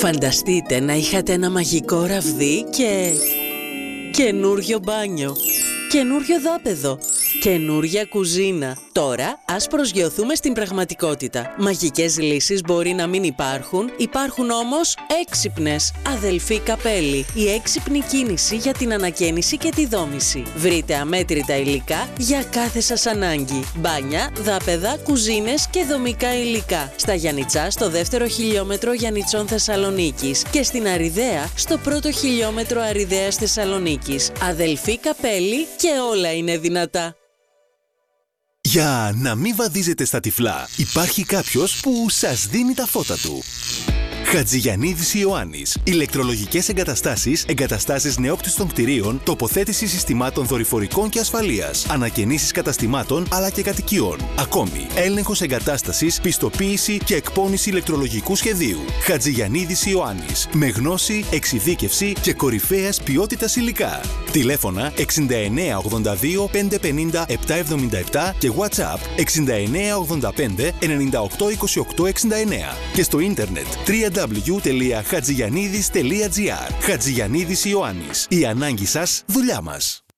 Φανταστείτε να είχατε ένα μαγικό ραβδί και... καινούριο μπάνιο, καινούριο δάπεδο, καινούρια κουζίνα. Τώρα ας προσγειωθούμε στην πραγματικότητα. Μαγικές λύσεις μπορεί να μην υπάρχουν όμως έξυπνες. Αδελφή Καπέλη, η έξυπνη κίνηση για την ανακαίνιση και τη δόμηση. Βρείτε αμέτρητα υλικά για κάθε σας ανάγκη. Μπάνια, δάπεδα, κουζίνες και δομικά υλικά. Στα Γιαννιτσά, στο δεύτερο χιλιόμετρο Γιαννιτσών Θεσσαλονίκης και στην Αριδαία, στο πρώτο χιλιόμετρο Αριδαίας Θεσσαλονίκης. Αδελφή Καπέλη και όλα είναι δυνατά. Για να μην βαδίζετε στα τυφλά, υπάρχει κάποιος που σας δίνει τα φώτα του. Χατζηγιαννίδης Ιωάννης. Ηλεκτρολογικές εγκαταστάσεις, εγκαταστάσεις νεόκτιστων κτηρίων, τοποθέτηση συστημάτων δορυφορικών και ασφαλείας, ανακαινήσεις καταστημάτων αλλά και κατοικιών. Ακόμη, έλεγχος εγκατάστασης, πιστοποίηση και εκπώνηση ηλεκτρολογικού σχεδίου. Χατζηγιαννίδης Ιωάννης. Με γνώση, εξειδίκευση και κορυφαίας ποιότητας υλικά. Τηλέφωνα 69 82 550 777 και WhatsApp 69 85 98 28 69 και στο ίντερνετ www.hatziyanidis.gr. Χατζηγιαννίδης Ιωάννης. Η ανάγκη σας, δουλειά μας.